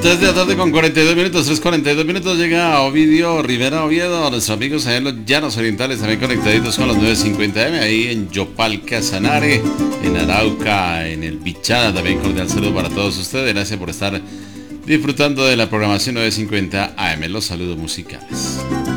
3 de la tarde con 42 minutos, 3:42 minutos, llega Ovidio Rivera Oviedo, nuestros amigos allá en los Llanos Orientales, también conectaditos con los 950M, ahí en Yopal Casanare, en Arauca, en el Bichada, también cordial saludo para todos ustedes, gracias por estar disfrutando de la programación 950 AM, los saludos musicales.